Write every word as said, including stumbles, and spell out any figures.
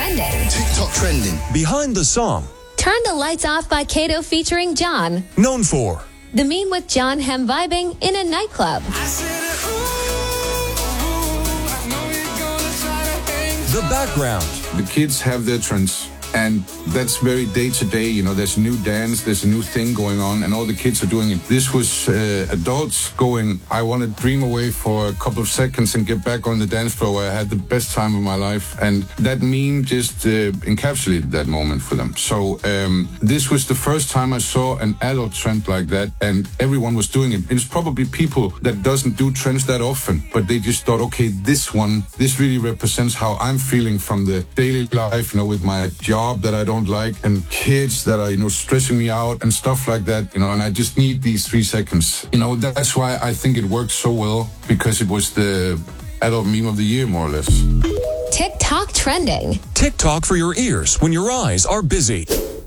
trending. TikTok trending. Behind the song. Turn the Lights Off by Kato featuring John. Known for. The meme with John Hem vibing in a nightclub. The background. The kids have their trends, and that's very day to day. You know, there's a new dance, there's a new thing going on, and all the kids are doing it. This was uh, adults going, I want to dream away for a couple of seconds and get back on the dance floor where I had the best time of my life. And that meme just uh, encapsulated that moment for them. So um, this was the first time I saw an adult trend like that, and everyone was doing it. It's probably people that doesn't do trends that often, but they just thought, okay, this one, this really represents how I'm feeling from the daily life, you know, with my job that I don't like, and kids that are, you know, stressing me out and stuff like that, you know, and I just need these three seconds. You know, that's why I think it worked so well, because it was the adult meme of the year, more or less. TikTok trending. TikTok for your ears when your eyes are busy.